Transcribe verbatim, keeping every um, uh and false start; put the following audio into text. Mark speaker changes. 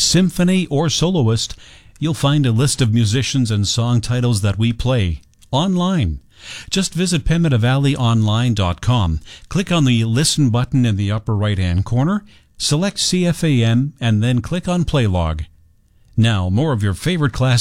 Speaker 1: symphony, or soloist, you'll find a list of musicians and song titles that we play online. Just visit pemmican valley online dot com, click on the Listen button in the upper right-hand corner, select C F A M, and then click on Play Log. Now, more of your favorite classic